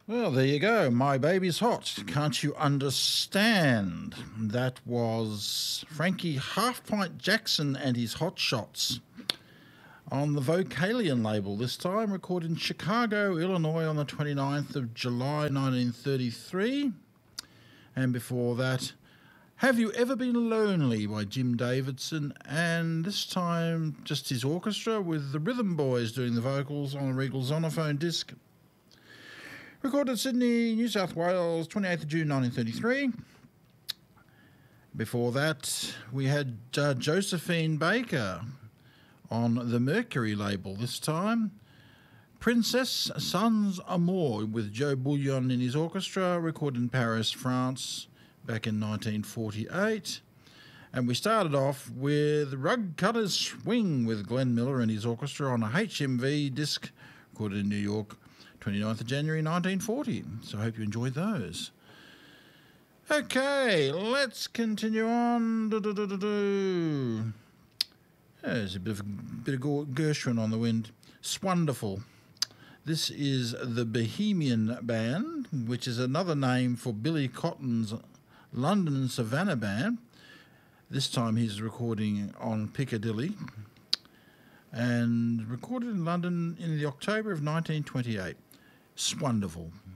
Well, there you go. My Baby's Hot. Can't you understand? That was Frankie Half-Pint Jackson and his Hot Shots on the Vocalion label, this time recorded in Chicago, Illinois on the 29th of July 1933. And before that, Have You Ever Been Lonely by Jim Davidson, and this time just his orchestra with the Rhythm Boys doing the vocals on a Regal Zonophone disc. Recorded Sydney, New South Wales, 28th of June 1933. Before that, we had Josephine Baker on the Mercury label this time. Princess Sans Amour with Joe Bouillon in his orchestra, recorded in Paris, France, back in 1948. And we started off with Rug Cutters Swing with Glenn Miller and his orchestra on a HMV disc, recorded in New York, 29th of January 1940. So I hope you enjoyed those. Okay, let's continue on. There's a bit of Gershwin on the wind. Swonderful. This is the Bohemian Band, which is another name for Billy Cotton's London Savannah Band. This time he's recording on Piccadilly and recorded in London in the October of 1928. Swonderful.